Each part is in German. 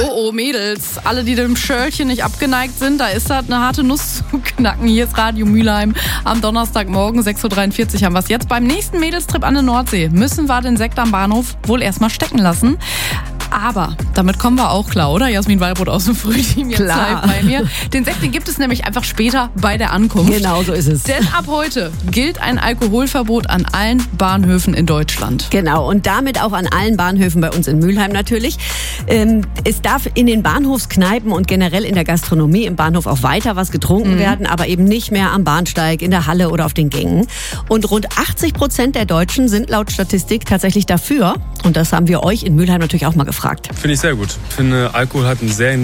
Oh, Mädels, alle, die dem Schörlchen nicht abgeneigt sind, da ist das eine harte Nuss zu knacken. Hier ist Radio Mülheim am Donnerstagmorgen, 6.43 Uhr haben wir es jetzt. Beim nächsten Mädelstrip an der Nordsee müssen wir den Sekt am Bahnhof wohl erstmal stecken lassen. Aber damit kommen wir auch klar, oder? Jasmin Wallbrot aus dem Frühteam jetzt live bei mir. Den Sekt, den gibt es nämlich einfach später bei der Ankunft. Genau, so ist es. Denn ab heute gilt ein Alkoholverbot an allen Bahnhöfen in Deutschland. Genau, und damit auch an allen Bahnhöfen bei uns in Mülheim natürlich. Es darf in den Bahnhofskneipen und generell in der Gastronomie im Bahnhof auch weiter was getrunken werden, aber eben nicht mehr am Bahnsteig, in der Halle oder auf den Gängen. Und rund 80% der Deutschen sind laut Statistik tatsächlich dafür. Und das haben wir euch in Mülheim natürlich auch mal gefragt. Finde ich sehr gut. Ich finde, Alkohol hat eine sehr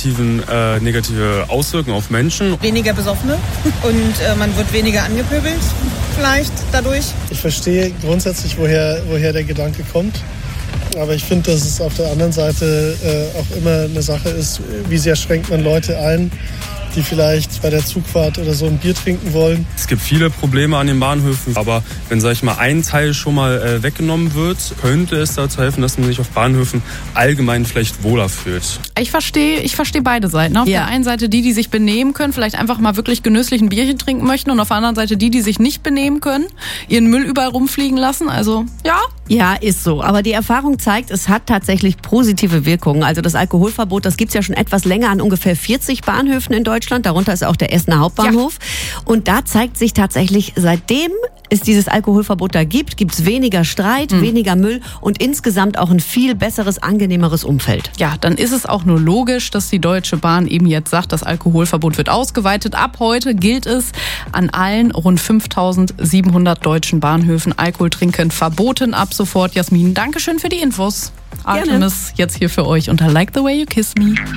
negative Auswirkungen auf Menschen. Weniger Besoffene und man wird weniger angepöbelt vielleicht dadurch. Ich verstehe grundsätzlich, woher der Gedanke kommt. Aber ich finde, dass es auf der anderen Seite auch immer eine Sache ist, wie sehr schränkt man Leute ein, die vielleicht bei der Zugfahrt oder so ein Bier trinken wollen. Es gibt viele Probleme an den Bahnhöfen, aber wenn, sag ich mal, ein Teil schon mal weggenommen wird, könnte es dazu helfen, dass man sich auf Bahnhöfen allgemein vielleicht wohler fühlt. Ich verstehe beide Seiten. Auf der einen Seite die sich benehmen können, vielleicht einfach mal wirklich genüsslich ein Bierchen trinken möchten, und auf der anderen Seite die sich nicht benehmen können, ihren Müll überall rumfliegen lassen. Also, ja. Ja, ist so. Aber die Erfahrung zeigt, es hat tatsächlich positive Wirkungen. Also das Alkoholverbot, das gibt's ja schon etwas länger an ungefähr 40 Bahnhöfen in Deutschland. Darunter ist auch der Essener Hauptbahnhof. Ja. Und da zeigt sich tatsächlich, seitdem es dieses Alkoholverbot da gibt's weniger Streit, weniger Müll und insgesamt auch ein viel besseres, angenehmeres Umfeld. Ja, dann ist es auch nur logisch, dass die Deutsche Bahn eben jetzt sagt, das Alkoholverbot wird ausgeweitet. Ab heute gilt es an allen rund 5.700 deutschen Bahnhöfen. Alkohol trinken verboten ab sofort. Jasmin, Dankeschön für die Infos. Artemis jetzt hier für euch unter Like the Way You Kiss Me.